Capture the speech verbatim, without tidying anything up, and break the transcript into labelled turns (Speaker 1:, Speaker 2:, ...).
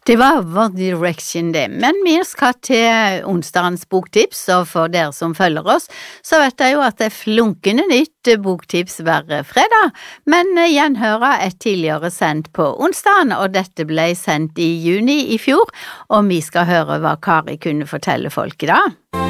Speaker 1: Det var One Direction det, men vi skal til onsdagens boktips, og for dere som følger oss, så vet jeg jo at det er flunkende nytt boktips hver fredag, men gjenhøra er tidligere sendt på onsdagen, og dette ble sendt i juni i fjor, og vi skal høre hva Kari kunne fortelle folk i dag.